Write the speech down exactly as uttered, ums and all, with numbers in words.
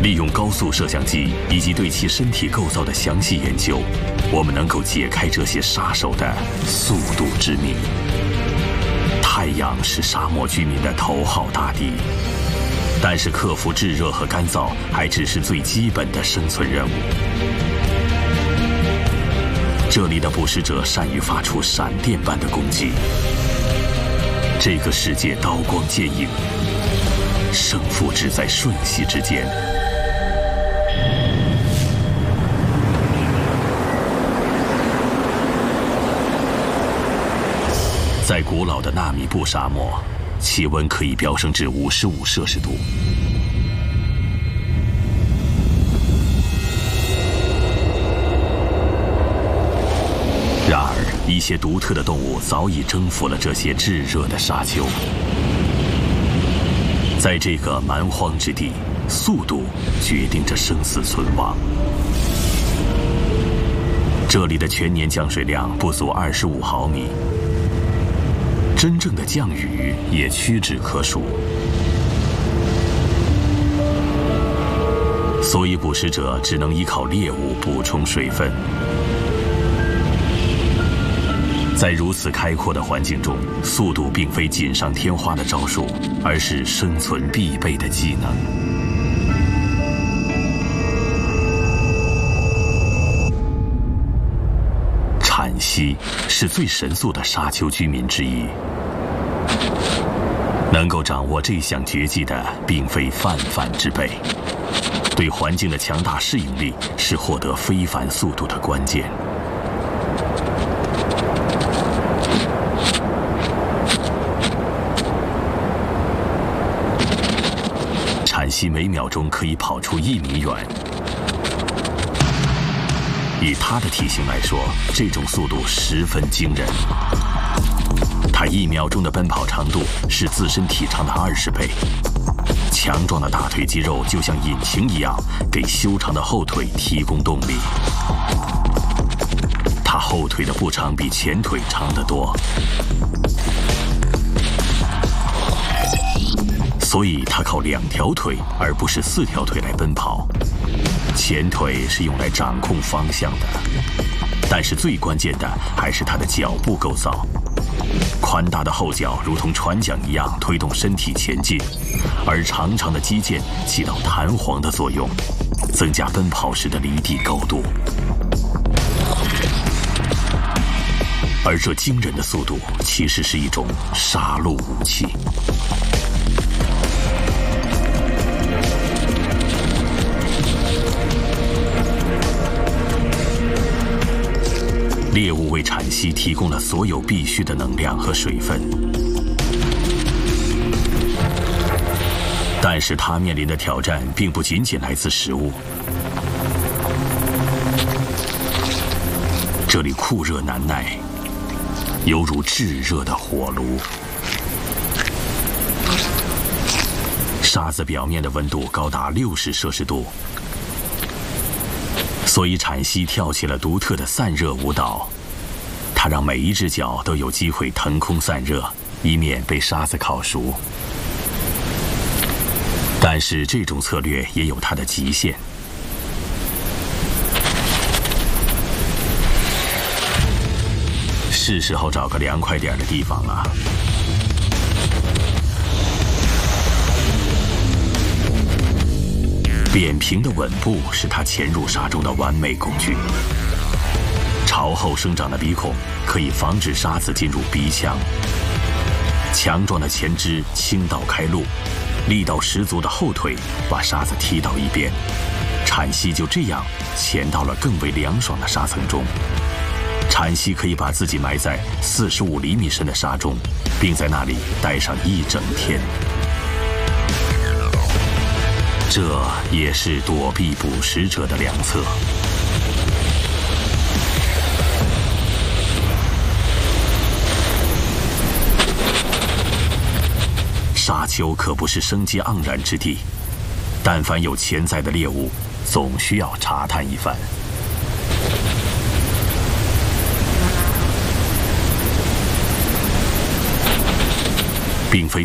利用高速摄像机以及对其身体构造的详细研究，我们能够解开这些杀手的速度之谜。太阳是沙漠居民的头号大敌，但是克服炙热和干燥还只是最基本的生存任务。这里的捕食者善于发出闪电般的攻击，这个世界刀光剑影，胜负只在瞬息之间。在古老的纳米布沙漠，气温可以飙升至五十五摄氏度。然而，一些独特的动物早已征服了这些炙热的沙丘。在这个蛮荒之地，速度决定着生死存亡。这里的全年降水量不足二十五毫米。真正的降雨也屈指可数，所以捕食者只能依靠猎物补充水分。在如此开阔的环境中，速度并非锦上添花的招数，而是生存必备的技能。产西是最神速的沙丘居民之一。能够掌握这项绝技的，并非泛泛之辈。对环境的强大适应力是获得非凡速度的关键。产西每秒钟可以跑出一米远。以它的体型来说，这种速度十分惊人。它一秒钟的奔跑长度是自身体长的二十倍，强壮的大腿肌肉就像引擎一样，给修长的后腿提供动力。它后腿的步长比前腿长得多，所以它靠两条腿而不是四条腿来奔跑。前腿是用来掌控方向的，但是最关键的还是它的脚部构造。宽大的后脚如同船桨一样推动身体前进，而长长的肌腱起到弹簧的作用，增加奔跑时的离地高度。而这惊人的速度其实是一种杀戮武器。猎物为产西提供了所有必需的能量和水分，但是它面临的挑战并不仅仅来自食物。这里酷热难耐，犹如炙热的火炉。沙子表面的温度高达六十摄氏度。所以产西跳起了独特的散热舞蹈，它让每一只脚都有机会腾空散热，以免被沙子烤熟。但是这种策略也有它的极限。是时候找个凉快点的地方了。扁平的吻部是它潜入沙中的完美工具。朝后生长的鼻孔可以防止沙子进入鼻腔。强壮的前肢倾倒开路，力道十足的后腿把沙子踢到一边，产西就这样潜到了更为凉爽的沙层中。产西可以把自己埋在四十五厘米深的沙中，并在那里待上一整天。这也是躲避捕食者的良策。沙丘可不是生机盎然之地，但凡有潜在的猎物，总需要查探一番。并非